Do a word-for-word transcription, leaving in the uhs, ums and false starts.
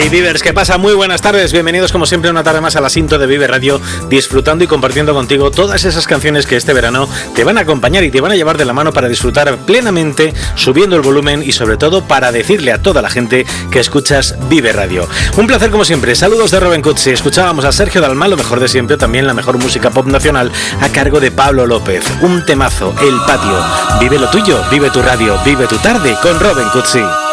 Hey Vivers, ¿qué pasa? Muy buenas tardes, bienvenidos como siempre una tarde más a la Sinto de Vive Radio, disfrutando y compartiendo contigo todas esas canciones que este verano te van a acompañar y te van a llevar de la mano para disfrutar plenamente, subiendo el volumen y sobre todo para decirle a toda la gente que escuchas Vive Radio. Un placer como siempre, saludos de Robin Cutsi. Escuchábamos a Sergio Dalma, lo mejor de siempre, también la mejor música pop nacional a cargo de Pablo López. Un temazo, El Patio. Vive lo tuyo, vive tu radio, vive tu tarde con Robin Cutsi.